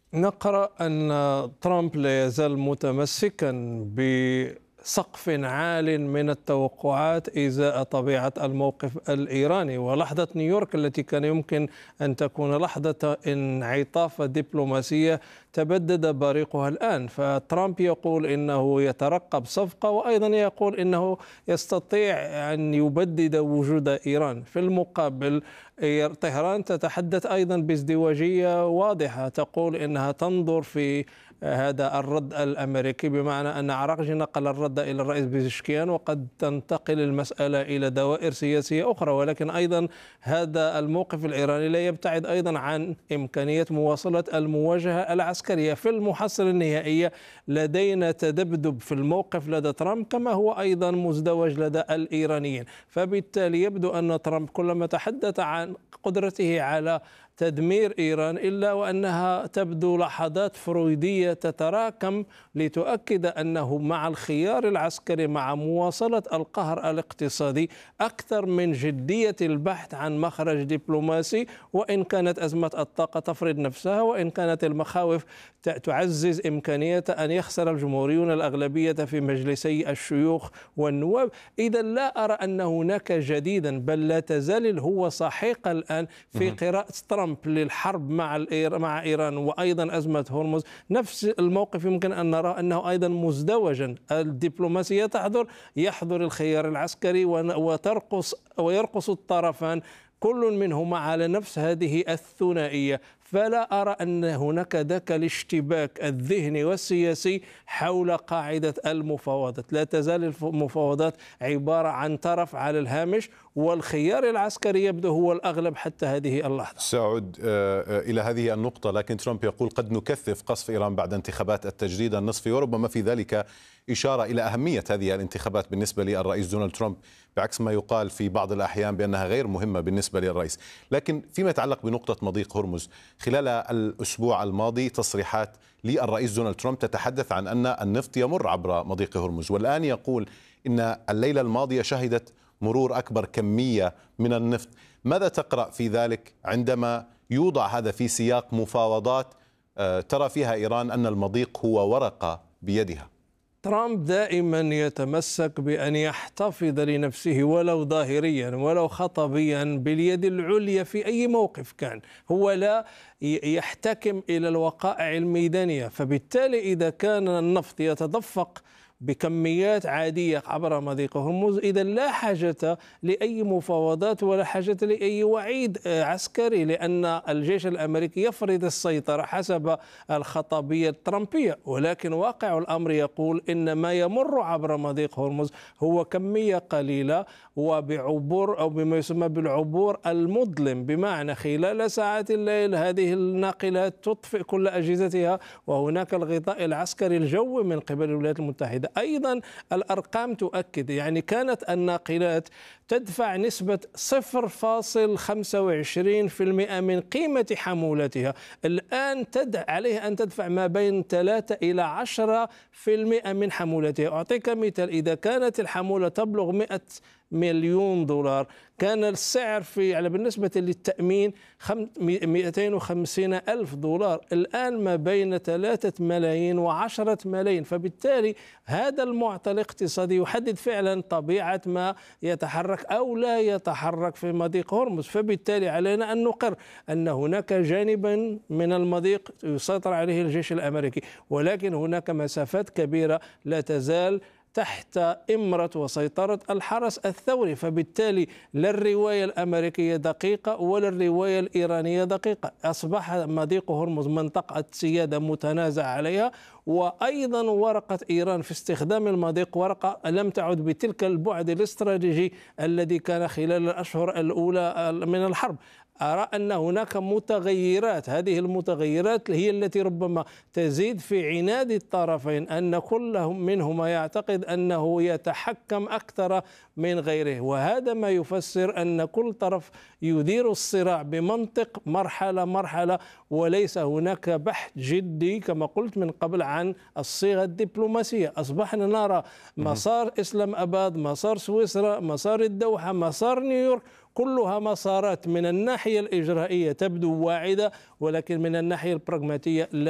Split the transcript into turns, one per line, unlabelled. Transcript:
نقرأ أن ترامب لا يزال متمسكا بسقف عال من التوقعات إزاء طبيعة الموقف الإيراني، ولحظة نيويورك التي كان يمكن أن تكون لحظة انعطاف دبلوماسية تبدد بريقها الآن. فترامب يقول إنه يترقب صفقة، وأيضا يقول إنه يستطيع أن يبدد وجود إيران. في المقابل طهران تتحدث أيضا بازدواجية واضحة، تقول إنها تنظر في هذا الرد الأمريكي، بمعنى أن عراقجي نقل الرد إلى الرئيس بيزشكيان، وقد تنتقل المسألة إلى دوائر سياسية أخرى. ولكن أيضا هذا الموقف الإيراني لا يبتعد أيضا عن إمكانية مواصلة المواجهة العسكرية. في المحصلة النهائية لدينا تذبذب في الموقف لدى ترامب، كما هو أيضا مزدوج لدى الإيرانيين. فبالتالي يبدو أن ترامب كلما تحدث عن قدرته على تدمير إيران إلا وأنها تبدو لحظات فرويدية تتراكم لتؤكد أنه مع الخيار العسكري، مع مواصلة القهر الاقتصادي، أكثر من جدية البحث عن مخرج دبلوماسي. وإن كانت أزمة الطاقة تفرض نفسها، وإن كانت المخاوف تعزز إمكانية أن يخسر الجمهوريون الأغلبية في مجلسي الشيوخ والنواب، إذا لا أرى أن هناك جديدا، بل لا تزال الهوة صحيحة الآن في قراءة ترامب للحرب مع إيران وأيضا أزمة هرمز. نفس الموقف يمكن أن نرى أنه أيضا مزدوجا، الدبلوماسية يحضر الخيار العسكري ويرقص الطرفان كل منهما على نفس هذه الثنائية. فلا أرى أن هناك ذاك الاشتباك الذهني والسياسي حول قاعدة المفاوضات. لا تزال المفاوضات عبارة عن طرف على الهامش، والخيار العسكري يبدو هو الأغلب حتى هذه اللحظة.
سأعود إلى هذه النقطة، لكن ترامب يقول قد نكثف قصف إيران بعد انتخابات التجديد النصفي، وربما في ذلك إشارة إلى أهمية هذه الانتخابات بالنسبة للرئيس دونالد ترامب، بعكس ما يقال في بعض الأحيان بأنها غير مهمة بالنسبة للرئيس. لكن فيما يتعلق بنقطة مضيق هرمز، خلال الأسبوع الماضي تصريحات للرئيس دونالد ترامب تتحدث عن أن النفط يمر عبر مضيق هرمز، والآن يقول إن الليلة الماضية شهدت مرور أكبر كمية من النفط. ماذا تقرأ في ذلك عندما يوضع هذا في سياق مفاوضات ترى فيها إيران أن المضيق هو ورقة بيدها؟
ترامب دائما يتمسك بأن يحتفظ لنفسه ولو ظاهريا ولو خطبيا باليد العليا في أي موقف كان. هو لا يحتكم إلى الوقائع الميدانية. فبالتالي إذا كان النفط يتدفق بكميات عادية عبر مضيق هرمز، إذا لا حاجة لأي مفاوضات ولا حاجة لأي وعيد عسكري، لأن الجيش الأمريكي يفرض السيطرة حسب الخطابية الترامبية. ولكن واقع الأمر يقول إن ما يمر عبر مضيق هرمز هو كمية قليلة، وبعبور أو بما يسمى بالعبور المظلم، بمعنى خلال ساعات الليل هذه الناقلات تطفئ كل أجهزتها، وهناك الغطاء العسكري الجوي من قبل الولايات المتحدة. أيضا الأرقام تؤكد، يعني كانت الناقلات تدفع نسبة 0.25% من قيمة حمولتها، الآن عليه أن تدفع ما بين 3 إلى 10% من حمولتها. أعطيك مثال، إذا كانت الحمولة تبلغ 100 مليون دولار، كان السعر بالنسبة للتأمين 250 ألف دولار، الآن ما بين 3 ملايين و10 ملايين. فبالتالي هذا المعطى الاقتصادي يحدد فعلا طبيعة ما يتحرك أو لا يتحرك في مضيق هرمز. فبالتالي علينا أن نقر أن هناك جانبا من المضيق يسيطر عليه الجيش الأمريكي، ولكن هناك مسافات كبيرة لا تزال تحت إمرة وسيطرة الحرس الثوري. فبالتالي لا الرواية الأمريكية دقيقة ولا الرواية الإيرانية دقيقة. أصبح مضيق هرمز منطقة سيادة متنازع عليها، وأيضا ورقة إيران في استخدام المضيق ورقة لم تعد بتلك البعد الاستراتيجي الذي كان خلال الأشهر الأولى من الحرب. أرى أن هناك متغيرات، هذه المتغيرات هي التي ربما تزيد في عناد الطرفين، أن كل منهما يعتقد أنه يتحكم أكثر من غيره، وهذا ما يفسر أن كل طرف يدير الصراع بمنطق مرحلة مرحلة، وليس هناك بحث جدي كما قلت من قبل عن الصيغة الدبلوماسية. أصبحنا نرى مسار إسلام أباد، مسار سويسرا، مسار الدوحة، مسار نيويورك، كلها مسارات من الناحية الإجرائية تبدو واعدة، ولكن من الناحية البراغماتية لا